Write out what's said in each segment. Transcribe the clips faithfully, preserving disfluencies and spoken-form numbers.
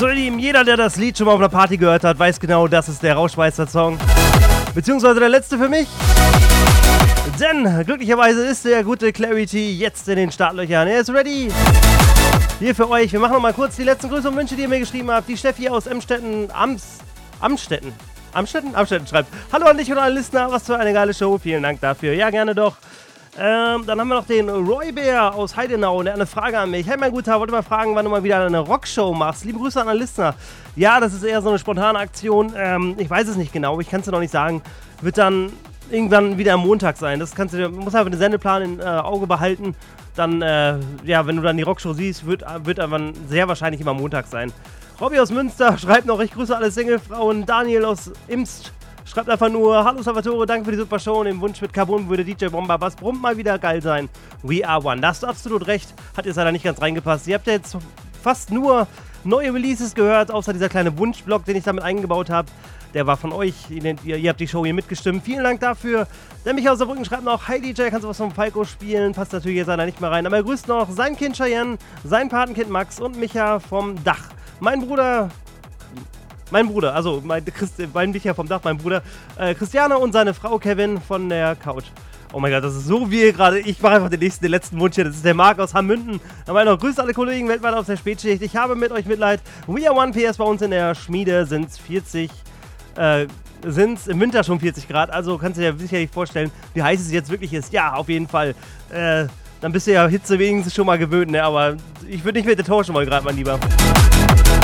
So ihr Lieben, jeder, der das Lied schon mal auf einer Party gehört hat, weiß genau, das ist der Rauschmeister-Song. Beziehungsweise der letzte für mich. Denn glücklicherweise ist der gute Clarity jetzt in den Startlöchern. Er ist ready. Hier für euch. Wir machen noch mal kurz die letzten Grüße und Wünsche, die ihr mir geschrieben habt. Die Steffi aus Emstetten, Ams, Amstetten. Amstetten? Amstetten schreibt: Hallo an dich und alle Listener, was für eine geile Show. Vielen Dank dafür. Ja, gerne doch. Ähm, dann haben wir noch den Roy Bär aus Heidenau und der hat eine Frage an mich. Hey, mein Guter, wollte mal fragen, wann du mal wieder eine Rockshow machst. Liebe Grüße an alle Listener. Ja, das ist eher so eine spontane Aktion. Ähm, ich weiß es nicht genau, ich kann es dir noch nicht sagen. Wird dann irgendwann wieder am Montag sein. Das kannst du, musst einfach den Sendeplan im äh, Auge behalten. Dann, äh, ja, wenn du dann die Rockshow siehst, wird, wird aber sehr wahrscheinlich immer Montag sein. Robby aus Münster schreibt noch: Ich grüße alle Singlefrauen. Daniel aus Imst schreibt einfach nur: Hallo Salvatore, danke für die super Show und den Wunsch mit Carbon würde D J Bomber Bass brummt mal wieder geil sein. We are one. Da hast du absolut recht. Hat jetzt leider nicht ganz reingepasst. Ihr habt ja jetzt fast nur neue Releases gehört, außer dieser kleine Wunschblock, den ich damit eingebaut habe. Der war von euch. Ihr, ihr habt die Show hier mitgestimmt. Vielen Dank dafür. Der Michael aus Saarbrücken schreibt noch: Hi D J, kannst du was vom Falco spielen? Passt natürlich jetzt leider nicht mehr rein. Aber er grüßt noch sein Kind Cheyenne, sein Patenkind Max und Micha vom Dach. Mein Bruder... Mein Bruder, also mein, Christ, mein Micha vom Dach, mein Bruder, äh, Christiane und seine Frau Kevin von der Couch. Oh mein Gott, das ist so wie gerade. Ich mache einfach den nächsten, den letzten Wunsch hier. Das ist der Marc aus Hammünden. Aber noch grüßt alle Kollegen weltweit aus der Spätschicht. Ich habe mit euch Mitleid. We are one P S bei uns in der Schmiede sind es vierzig, äh, sind es im Winter schon vierzig Grad. Also kannst du dir sicherlich vorstellen, wie heiß es jetzt wirklich ist. Ja, auf jeden Fall. Äh, dann bist du ja Hitze wenigstens schon mal gewöhnt, ne? Aber ich würde nicht mit dir tauschen wollen, gerade, mein Lieber.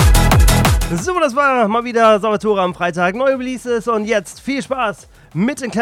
So, das war mal wieder Salvatore am Freitag. Neue Releases und jetzt viel Spaß mit den kleinen